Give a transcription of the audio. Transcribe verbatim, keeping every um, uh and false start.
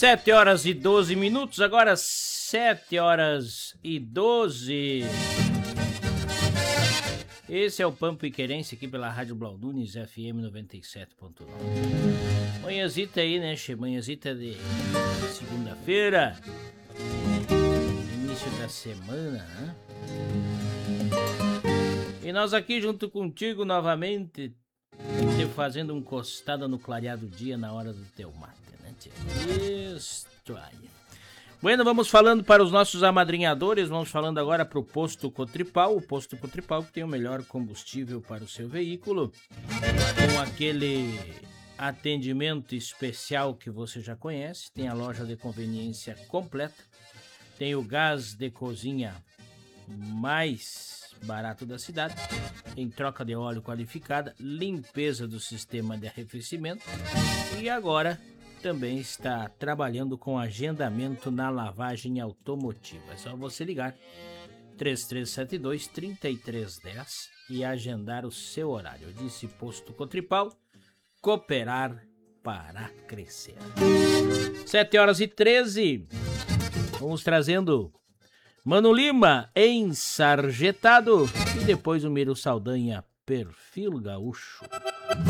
Sete horas e doze minutos, agora sete horas e doze. Esse é o Pampo Iquerense aqui pela Rádio Blaudunes F M noventa e sete ponto nove. Manhãzita aí, né, che? Manhãzita de segunda-feira. Início da semana, né? E nós aqui junto contigo novamente, te fazendo um costada no clareado dia na hora do teu mate, né, tia? Isso aí. Bueno, vamos falando para os nossos amadrinhadores, vamos falando agora para o Posto Cotripal, o Posto Cotripal que tem o melhor combustível para o seu veículo, com aquele atendimento especial que você já conhece, tem a loja de conveniência completa, tem o gás de cozinha mais barato da cidade, tem troca de óleo qualificada, limpeza do sistema de arrefecimento e agora também está trabalhando com agendamento na lavagem automotiva. É só você ligar três três sete dois, três três um zero e agendar o seu horário. Eu disse Posto Cotripal, cooperar para crescer. sete horas e treze. Vamos trazendo Mano Lima, Ensarjetado, e depois o Miro Saldanha, Perfil Gaúcho.